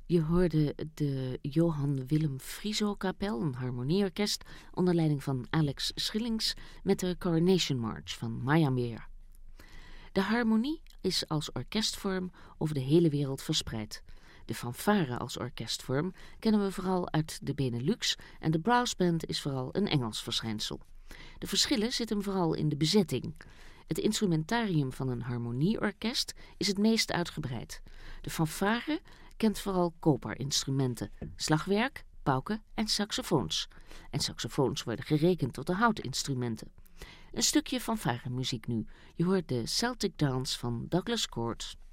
Je hoorde de Johan Willem Frieso Kapel, een harmonieorkest onder leiding van Alex Schillings met de Coronation March van Meyerbeer. De harmonie is als orkestvorm over de hele wereld verspreid. De fanfare als orkestvorm kennen we vooral uit de Benelux en de brassband is vooral een Engels verschijnsel. De verschillen zitten vooral in de bezetting. Het instrumentarium van een harmonieorkest is het meest uitgebreid. De fanfare kent vooral koperinstrumenten, slagwerk, pauken en saxofoons. En saxofoons worden gerekend tot de houtinstrumenten. Een stukje fanfaremuziek nu. Je hoort de Celtic Dance van Douglas Court.